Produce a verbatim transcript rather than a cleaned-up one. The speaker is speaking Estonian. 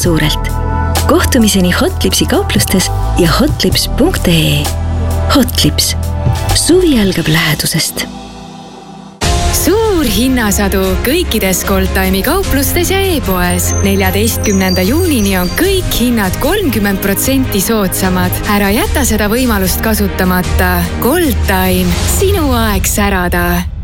suurelt. Kohtumiseni Hotlipsi kauplustes ja hotlips punkt ee. Hotlips. Suvi algab lähedusest. Suur hinnasadu kõikides Goldtime'i kauplustes ja e-poes. neljateistkümnenda juunini on kõik hinnad kolmkümmend protsenti soodsamad. Ära jäta seda võimalust kasutamata. Goldtime. Sinu aeg särada.